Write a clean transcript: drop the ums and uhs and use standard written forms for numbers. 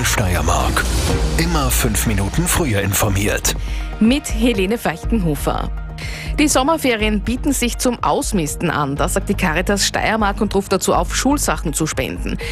Antenne Steiermark. Immer 5 Minuten früher informiert. Mit Helene Feichtenhofer. Die Sommerferien bieten sich zum Ausmisten an, das sagt die Caritas Steiermark und ruft dazu auf, Schulsachen zu spenden.